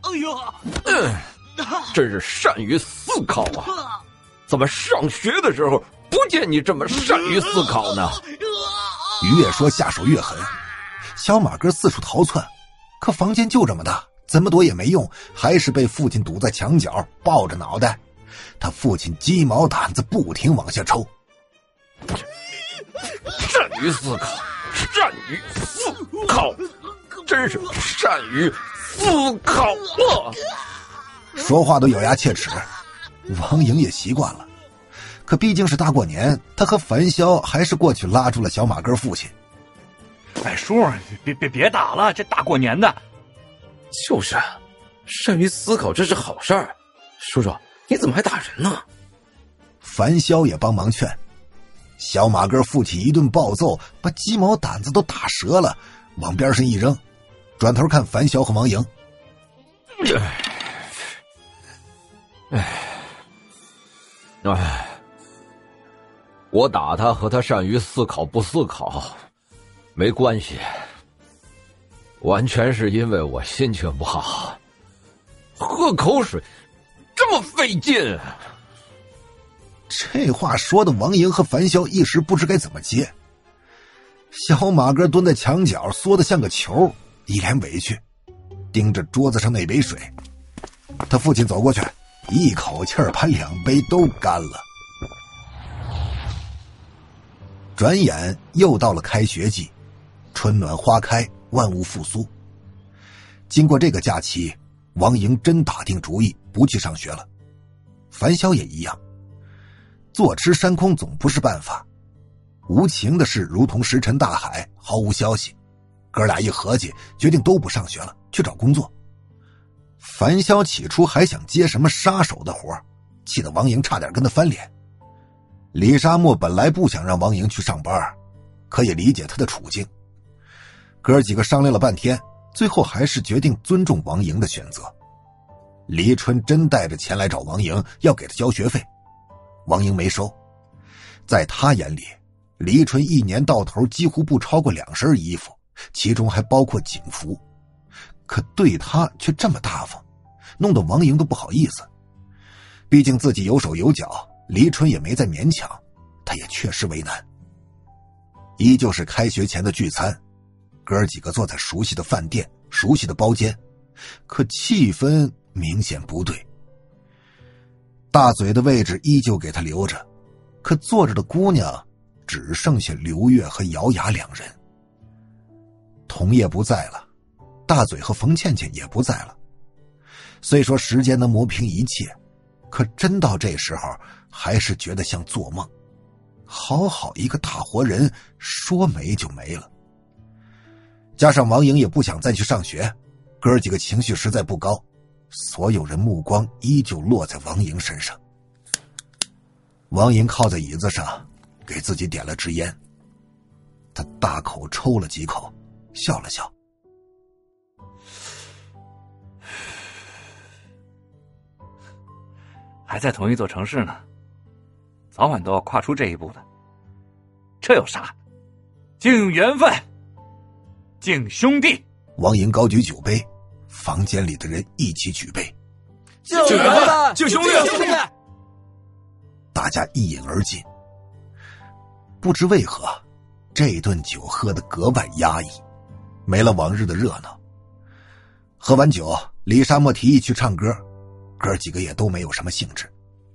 真是善于思考啊！怎么上学的时候不见你这么善于思考呢？ 越说下手越狠，小马哥四处逃窜，可房间就这么大，怎么躲也没用，还是被父亲堵在墙角，抱着脑袋。他父亲鸡毛掸子不停往下抽。 善于思考，善于思考，真是善于思考啊！ 说话都咬牙切齿，王莹也习惯了。可毕竟是大过年，他和樊潇还是过去拉住了小马哥父亲。 哎，叔，别打了，这大过年的。 就是，善于思考这是好事儿。叔叔，你怎么还打人呢？ 樊潇也帮忙劝。小马哥父亲一顿暴揍，把鸡毛掸子都打折了，往边上一扔，转头看樊潇和王莹。 我打他和他善于思考不思考没关系，完全是因为我心情不好，喝口水这么费劲。 这话说的王莹和樊潇一时不知该怎么接。小马哥蹲在墙角缩得像个球，一脸委屈，盯着桌子上那杯水。他父亲走过去，一口气把2杯都干了。转眼又到了开学季，春暖花开，万物复苏。经过这个假期，王莹真打定主意不去上学了。樊潇也一样。坐吃山空总不是办法，无情的事如同石沉大海，毫无消息。哥俩一合计，决定都不上学了，去找工作。樊潇起初还想接什么杀手的活，气得王莹差点跟他翻脸。李沙漠本来不想让王莹去上班，可也理解他的处境。哥几个商量了半天，最后还是决定尊重王莹的选择。黎春真带着钱来找王莹，要给他交学费。王莹没收，在他眼里，黎春一年到头几乎不超过2身衣服，其中还包括警服，可对他却这么大方，弄得王莹都不好意思。毕竟自己有手有脚，黎春也没再勉强，他也确实为难。依旧是开学前的聚餐，哥几个坐在熟悉的饭店，熟悉的包间，可气氛明显不对。大嘴的位置依旧给他留着，可坐着的姑娘只剩下刘月和姚雅2人。童叶不在了，大嘴和冯倩倩也不在了。虽说时间能磨平一切，可真到这时候还是觉得像做梦。好好一个大活人，说没就没了。加上王莹也不想再去上学，哥几个情绪实在不高，所有人目光依旧落在王莹身上。王莹靠在椅子上，给自己点了支烟。他大口抽了几口，笑了笑。 还在同一座城市呢，早晚都要跨出这一步的。这有啥？敬缘分，敬兄弟。 王莹高举酒杯，房间里的人一起举杯。 敬缘分，敬兄弟，兄弟！ 大家一饮而尽。不知为何，这顿酒喝得格外压抑，没了往日的热闹。喝完酒，李沙漠提议去唱歌，哥几个也都没有什么兴致。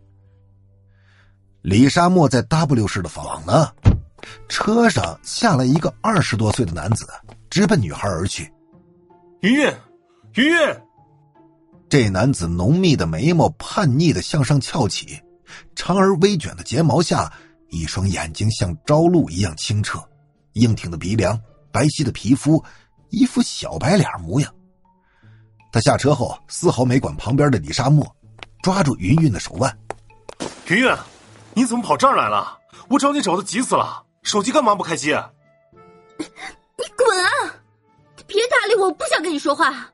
李沙漠在 W 市的房呢，车上下来一个20多岁的男子，直奔女孩而去。 云云，云云！ 这男子浓密的眉毛叛逆的向上翘起，长而微卷的睫毛下，一双眼睛像朝露一样清澈，硬挺的鼻梁，白皙的皮肤，一副小白脸模样。他下车后丝毫没管旁边的李沙漠，抓住云云的手腕。 云云，你怎么跑这儿来了？我找你找的急死了，手机干嘛不开机？ 你滚啊！别搭理我，我不想跟你说话。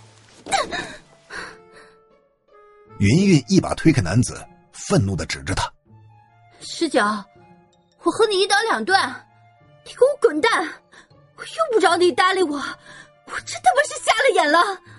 云云一把推开男子，愤怒地指着他。 师脚，我和你一刀两断，你给我滚蛋！我用不着你搭理我，我真他妈是瞎了眼了。